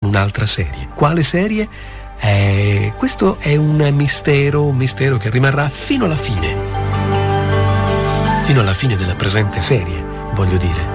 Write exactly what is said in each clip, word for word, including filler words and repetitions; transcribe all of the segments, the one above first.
un'altra serie. Quale serie? Eh, questo è un mistero, un mistero che rimarrà fino alla fine, fino alla fine della presente serie, voglio dire.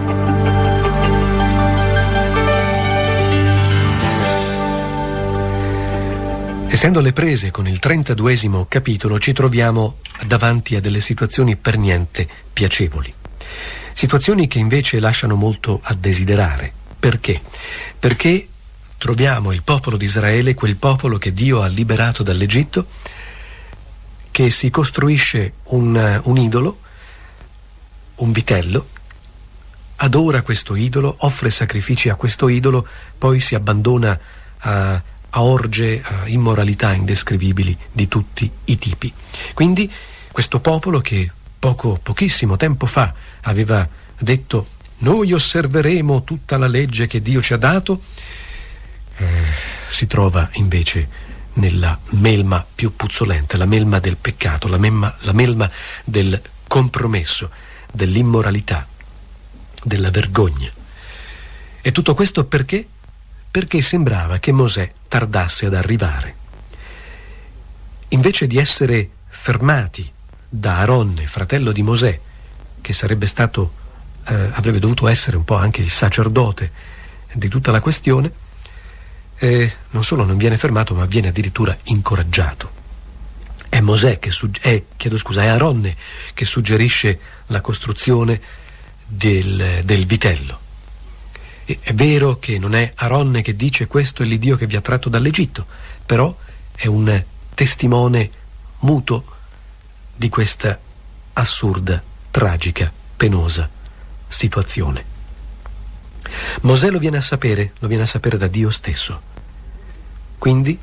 Essendo alle prese con il trentaduesimo capitolo, ci troviamo davanti a delle situazioni per niente piacevoli. Situazioni che invece lasciano molto a desiderare. Perché? Perché troviamo il popolo di Israele, quel popolo che Dio ha liberato dall'Egitto, che si costruisce un, un idolo, un vitello, adora questo idolo, offre sacrifici a questo idolo, poi si abbandona a a orge, a immoralità indescrivibili di tutti i tipi. Quindi questo popolo che poco, pochissimo tempo fa aveva detto noi osserveremo tutta la legge che Dio ci ha dato, eh, si trova invece nella melma più puzzolente, la melma del peccato, la melma, la melma del compromesso, dell'immoralità, della vergogna. E tutto questo perché? Perché sembrava che Mosè tardasse ad arrivare. Invece di essere fermati da Aronne, fratello di Mosè, che sarebbe stato, eh, avrebbe dovuto essere un po' anche il sacerdote di tutta la questione, eh, non solo non viene fermato, ma viene addirittura incoraggiato. È Mosè che sugge- è, chiedo scusa, è Aronne che suggerisce la costruzione del, del vitello. È vero che non è Aronne che dice questo è l'Iddio che vi ha tratto dall'Egitto, però è un testimone muto di questa assurda, tragica, penosa situazione. Mosè lo viene a sapere, lo viene a sapere da Dio stesso. Quindi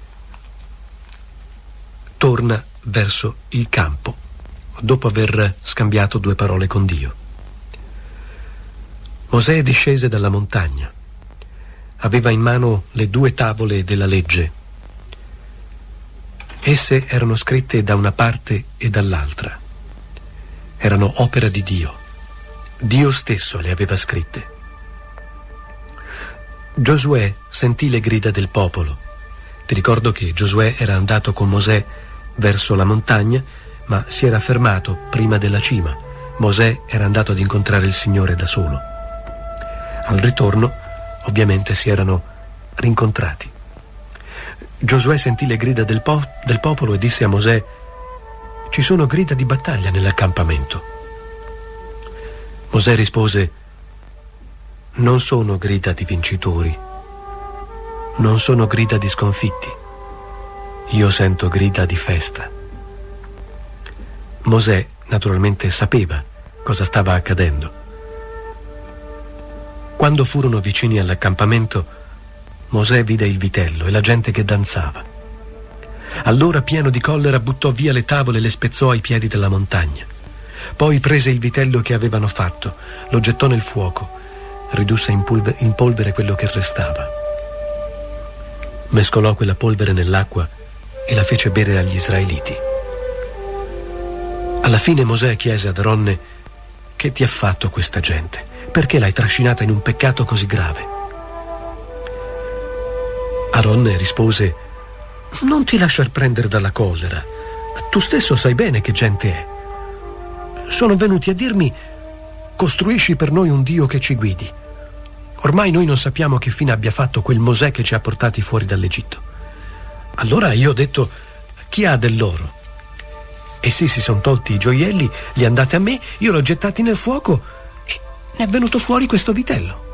torna verso il campo, dopo aver scambiato due parole con Dio. Mosè discese dalla montagna. Aveva in mano le due tavole della legge. Esse erano scritte da una parte e dall'altra. Erano opera di Dio. Dio stesso le aveva scritte. Giosuè sentì le grida del popolo. Ti ricordo che Giosuè era andato con Mosè verso la montagna, ma si era fermato prima della cima. Mosè era andato ad incontrare il Signore da solo. Al ritorno, ovviamente, si erano rincontrati. Giosuè sentì le grida del, po- del popolo e disse a Mosè: ci sono grida di battaglia nell'accampamento. Mosè rispose: non sono grida di vincitori, non sono grida di sconfitti, io sento grida di festa. Mosè naturalmente sapeva cosa stava accadendo. Quando furono vicini all'accampamento, Mosè vide il vitello e la gente che danzava. Allora, pieno di collera, buttò via le tavole e le spezzò ai piedi della montagna. Poi prese il vitello che avevano fatto, lo gettò nel fuoco, ridusse in, pulve- in polvere quello che restava. Mescolò quella polvere nell'acqua e la fece bere agli israeliti. Alla fine Mosè chiese ad Aronne: che ti ha fatto questa gente? Perché l'hai trascinata in un peccato così grave? Aronne rispose: non ti lasciar prendere dalla collera. Tu stesso sai bene che gente è. Sono venuti a dirmi: costruisci per noi un Dio che ci guidi. Ormai noi non sappiamo che fine abbia fatto quel Mosè che ci ha portati fuori dall'Egitto. Allora io ho detto: chi ha dell'oro? Essi si sono tolti i gioielli, li han dati a me, io l'ho gettati nel fuoco e ne è venuto fuori questo vitello.